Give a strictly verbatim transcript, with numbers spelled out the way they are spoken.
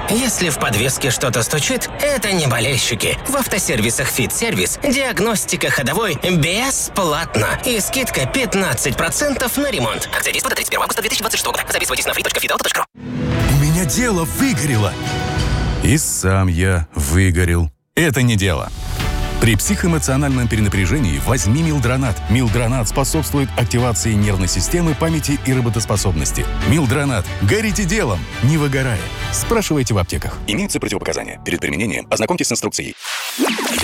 Если в подвеске что-то стучит, это не болельщики. В автосервисах «Фит-сервис» диагностика ходовой бесплатно. И скидка пятнадцать процентов на ремонт. Акция действует до тридцать первого августа две тысячи двадцать шестого года. Записывайтесь на фри точка фит авто точка ру. У меня дело выгорело. И сам я выгорел. Это не дело. При психоэмоциональном перенапряжении возьми Милдронат. Милдронат способствует активации нервной системы, памяти и работоспособности. Милдронат. Горите делом, не выгорая. Спрашивайте в аптеках. Имеются противопоказания. Перед применением ознакомьтесь с инструкцией.